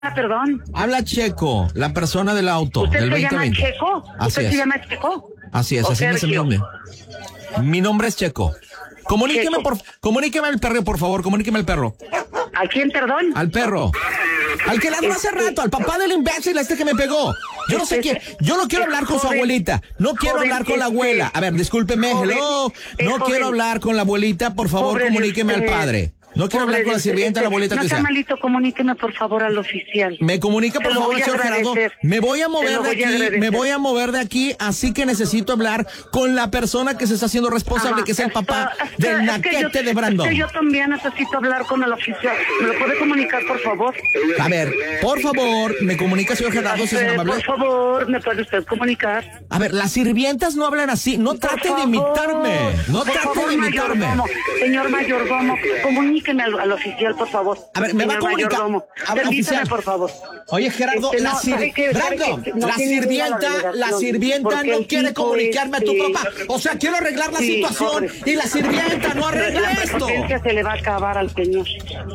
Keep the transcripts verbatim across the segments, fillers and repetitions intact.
Ah, perdón. Habla Checo, la persona del auto. ¿Usted del se llama veinte veinte. Checo? Así ¿Usted es. se llama Checo? Así es, ¿O así es mi Sergio? nombre. Mi nombre es Checo. Comuníqueme, Checo. por, comuníqueme al perro, por favor, comuníqueme al perro. ¿A quién, perdón? Al perro. Al que le habló hace Este- rato, al papá del imbécil este que me pegó. Yo no sé Este- quién. Yo no quiero hablar con su joven, abuelita. No quiero joven, hablar con la este- abuela. A ver, discúlpeme, joven, hello. eh, No joven. quiero hablar con la abuelita. Por favor, Pobre de comuníqueme al usted. padre. No quiero Pobre hablar con de la usted. sirvienta, la abuelita No que sea sea. malito, comuníqueme por favor al oficial. Me comunica, Se por lo favor, voy a señor Gerardo. agradecer. Me voy a Se mover lo de voy a aquí, agradecer. me voy a mover de aquí, así que necesito hablar con la persona que se está haciendo responsable, Ajá, que es el papá está- está- del es que naquete yo- de Brandon. Es que yo también necesito hablar con el oficial. ¿Me lo puede comunicar, por favor? A ver, por favor, me comunica, señor Gerardo, si es Eh, amable. por favor, ¿me puede usted comunicar? A ver, las sirvientas no hablan así. No Por trate favor, de imitarme. No por trate favor, de imitarme. mayordomo, señor mayordomo, comuníqueme al, al oficial, por favor. A ver, me va a Señor comunicar. mayordomo, A ver, permítame, oficial. por favor. Oye, Gerardo, Este, la, no, sir- ¿sabe qué? ¿Sabe Brandon, qué? No la tiene idea la sirvienta, la delegación, sirvienta porque no el quiere tipo comunicarme a tu este- papá. O sea, quiero arreglar la Sí, situación pobre. y la sirvienta no arregla La esto. prepotencia se le va a acabar al señor.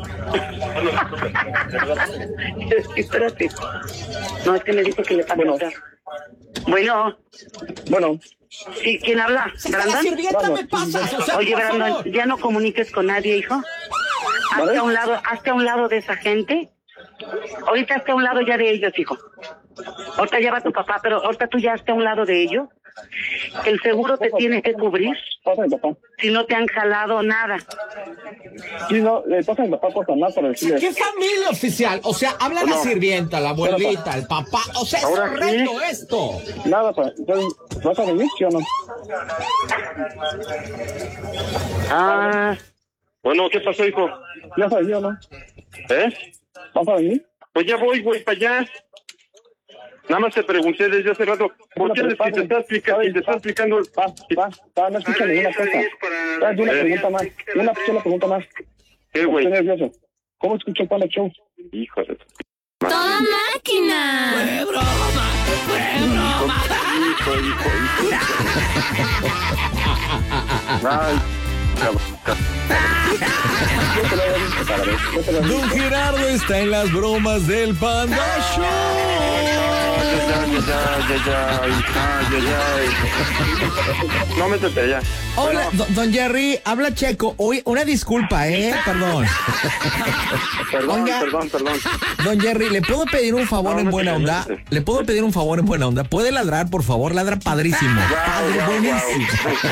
Espérate. No, es que me dijo que le va a Bueno. pasar. Bueno, Bueno, sí, ¿quién habla? La ¿Brandon? sirvienta me pasas, o sea, Oye, por Brandon, favor. ya no comuniques con nadie, hijo. Hazte ¿Vale? a un lado, hazte a un lado de esa gente. Ahorita hazte a un lado ya de ellos, hijo. Ahorita ya va tu papá, pero ahorita tú ya hazte a un lado de ellos. El seguro te tiene que cubrir pasa mi papá. si no te han jalado nada. Sí, no, le pasa a mi papá por sanar para decirle. ¿Qué familia oficial? O sea, habla la sirvienta, la abuelita, el papá. O sea, es Ahora horrendo sí. esto. Nada, para. entonces, ¿vas a venir, sí o no? Ah, Bueno, ¿qué pasó, hijo? ¿Ya sabes, o no? ¿Eh? ¿Vas a venir? Pues ya voy, voy para allá. Nada más te pregunté desde hace rato, ¿por qué Bueno, si te está explicando, si te está explicando? Va, va, va, no escucha ninguna cosa. Va, de una Eh. pregunta más. De una sola pregunta más. ¿Qué, güey? Estoy nervioso. ¿Cómo escucha el Panda Show? Hijo de... ¡Toda máquina! ¡Fue broma! ¡Fue broma! Hijo, hijo, hijo. Ay, Yo te lo había dicho, padre. Yo te lo había Don Gerardo está en las bromas del Panda Show. ya, ya, ya, ya, ya, ya, ya. No, métete allá. Hola, do- don Jerry, habla Checo. Oye, una disculpa, ¿eh? Perdón. Perdón, Oiga. perdón, perdón. Don Jerry, ¿le puedo pedir un favor No, en no buena te onda? calles. ¿Le puedo pedir un favor en buena onda? ¿Puede ladrar, por favor? Ladra padrísimo. Padre, Guau, guau, buenísimo.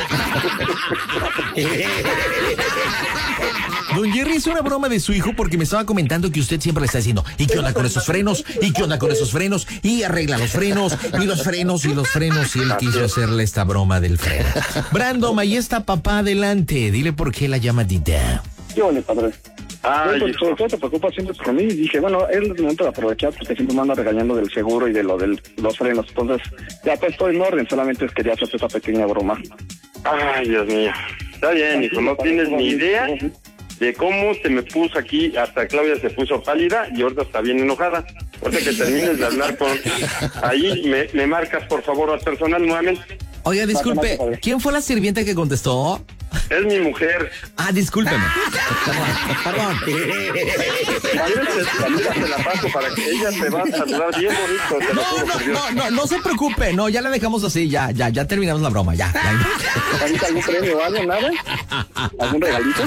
Don Jerry hizo una broma de su hijo porque me estaba comentando que usted siempre le está diciendo, ¿y qué onda con esos frenos? ¿Y qué onda con esos frenos? Y arregla los frenos, y los frenos, y los frenos, y él quiso hacerle esta broma del freno. Brandon, ahí está papá adelante. Dile por qué la llama Dida. Yo le padre. Ay, Yo, hijo. sobre todo te preocupas siempre por mí y dije, bueno, es el momento de aprovechar porque siempre me anda regañando del seguro y de lo de los frenos. Entonces, ya pues estoy en orden, solamente quería hacerte esa pequeña broma. Ay, Dios mío. Está bien, hijo, no tienes ni idea de cómo se me puso aquí, hasta Claudia se puso pálida y ahorita está bien enojada. Ahorita que termines de hablar con... Ahí me, me marcas, por favor, al personal nuevamente. Oiga, disculpe, ¿quién fue la sirvienta que contestó? Es mi mujer. Ah, discúlpeme. Perdón. También te, también te la paso para que ella te va a saludar bien bonito. Te lo No, juro por no, Dios. no, no, no se preocupe. No, ya la dejamos así. Ya, ya, ya terminamos la broma. Ya. ya. ¿Ahorita algún premio o algo, nada? ¿Algún regalito?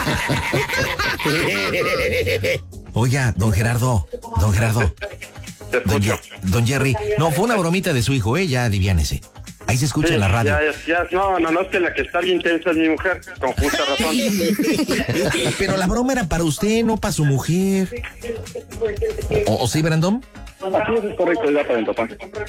Oiga, don Gerardo, don Gerardo, Te don, escucho. Ye- don Jerry. No, fue una bromita de su hijo, ¿eh? Ya aliviánese. Ahí se escucha Sí, en la radio. ya, ya, ya, no, no, no, es que la que está bien tensa es mi mujer, con justa razón. Pero la broma era para usted, no para su mujer. ¿O, o sí, Brandon? Así es, es correcto, ya para el papá.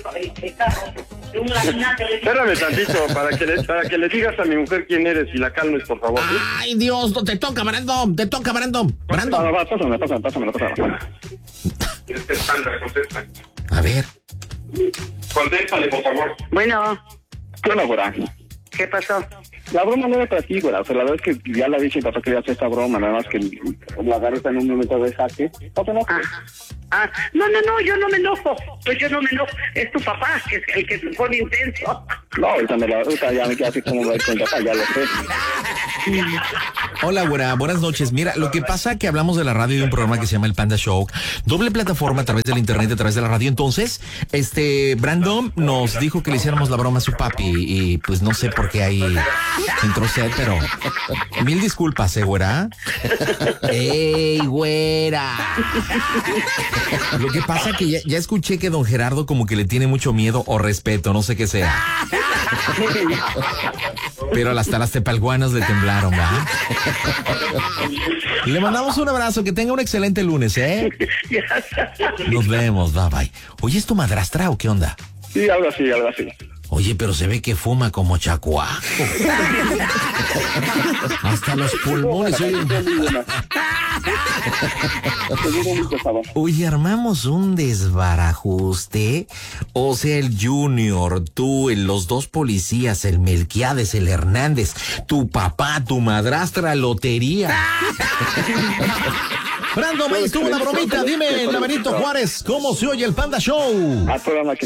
Espérame tantito, para que, le, para que le digas a mi mujer quién eres y la calmes, por favor. ¿sí? Ay, Dios, no, te toca, Brandon, te toca, Brandon. Va, Brandon. va, va, pásame, pásame, pásame, pásame. Este estándar, contesta. A ver. Contéstale, por favor. bueno, ¿Qué onda, güera? ¿qué pasó? La broma no era para ti, güera. O sea, la verdad es que ya la dije, papá quería hacer esta broma, nada más que la agarré en un momento de jaque. No te enojes. Ah, ah, no, no, no, yo no me enojo. Pues yo no me enojo. Es tu papá, que es el que se pone intenso. No, ahorita me la, ahorita ya me quedé así como va a ir con el papá, ya lo sé. Hola, güera, buenas noches. Mira, lo que pasa que hablamos de la radio de un programa que se llama El Panda Show, doble plataforma a través del internet, a través de la radio. Entonces, este, Brandon nos dijo que le hiciéramos la broma a su papi y pues no sé por qué ahí entró usted, pero mil disculpas, ¿eh, güera? ¡Ey, güera! Lo que pasa que ya, ya escuché que don Gerardo como que le tiene mucho miedo o respeto, no sé qué sea. Pero hasta las tepalguanas le temblaron, ¿verdad? Le mandamos un abrazo, que tenga un excelente lunes, ¿eh? Nos vemos, bye bye. Oye, ¿es tu madrastra o qué onda? Sí, algo así, algo así. Oye, pero se ve que fuma como chacuaco. Hasta los pulmones, oye. Oye, armamos un desbarajuste. O sea, el Junior, tú, el, los dos policías, el Melquiades, el Hernández, tu papá, tu madrastra, lotería. Brandon, me estuvo una bromita. Dime, Benito Juárez, ¿cómo se oye el Panda Show? A toda máquina.